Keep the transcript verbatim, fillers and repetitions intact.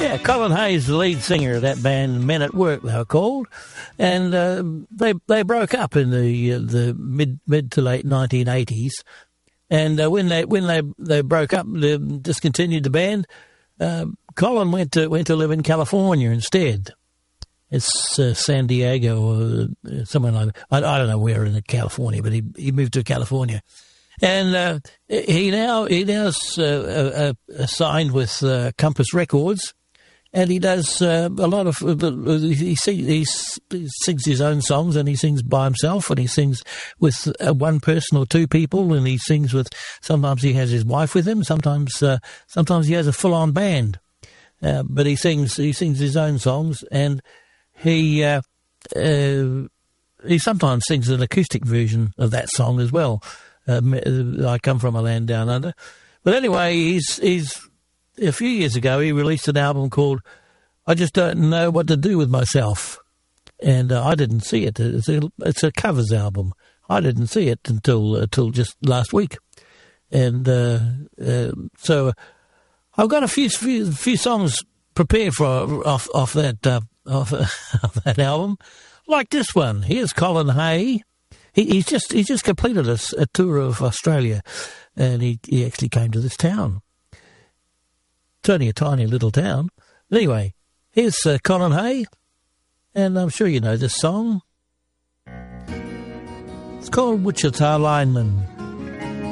Yeah, Colin Hayes, the lead singer of that band, Men at Work, they were called, and uh, they they broke up in the uh, the mid mid to late nineteen eighties, and uh, when they when they, they broke up, they discontinued the band. Uh, Colin went to went to live in California instead. It's uh, San Diego or uh, somewhere like that. I, I don't know where in California, but he he moved to California. And uh, he now he now's uh, uh, uh, signed with uh, Compass Records, and he does uh, a lot of uh, he, sing, he sings his own songs, and he sings by himself, and he sings with uh, one person or two people, and he sings with sometimes he has his wife with him, sometimes uh, sometimes he has a full on band, uh, but he sings he sings his own songs, and he uh, uh, he sometimes sings an acoustic version of that song as well. Uh, I come from a land down under. But anyway, he's, he's, a few years ago, he released an album called I Just Don't Know What to Do With Myself. And uh, I didn't see it. It's a, it's a covers album. I didn't see it until, uh, until just last week. And uh, uh, so I've got a few, few, few songs prepared for off, off, that, uh, off, off that album. Like this one. Here's Colin Hay. He, he's just he's just completed a, a tour of Australia, and he, he actually came to this town. It's only a tiny little town. Anyway, here's uh, Colin Hay, and I'm sure you know this song. It's called Wichita Lineman.